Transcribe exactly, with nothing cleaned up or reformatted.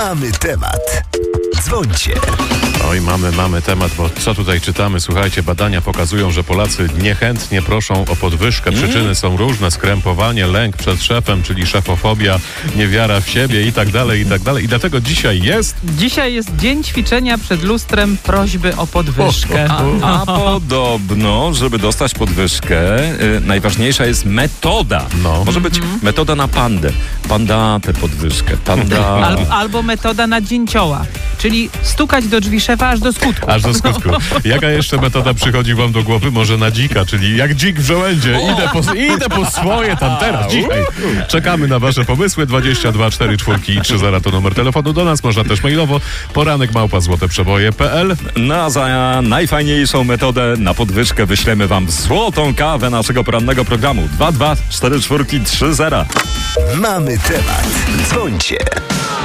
Mamy temat. Dzwońcie. Oj, mamy, mamy temat, bo co tutaj czytamy? Słuchajcie, badania pokazują, że Polacy niechętnie proszą o podwyżkę. Przyczyny są różne: skrępowanie, lęk przed szefem, czyli szefofobia, niewiara w siebie i tak dalej, i tak dalej. I dlatego dzisiaj jest... Dzisiaj jest dzień ćwiczenia przed lustrem prośby o podwyżkę. A, a podobno, żeby dostać podwyżkę, y, najważniejsza jest metoda. No. Może być metoda na pandę. Panda tę podwyżkę. Panda... Al, albo metoda na dzięcioła, czyli stukać do drzwi szefa aż do skutku. Aż do skutku. Jaka jeszcze metoda przychodzi wam do głowy? Może na dzika, czyli jak dzik w żołędzie. Idę po, idę po swoje tam teraz, dzisiaj. Czekamy na wasze pomysły. dwadzieścia dwa cztery cztery i trzy zero to numer telefonu do nas. Można też mailowo. Poranek małpa złoteprzeboje kropka p l. No a za najfajniejszą metodę na podwyżkę wyślemy wam złotą kawę naszego porannego programu. dwa dwa cztery cztery trzy zero. Mamy temat. Dzwońcie.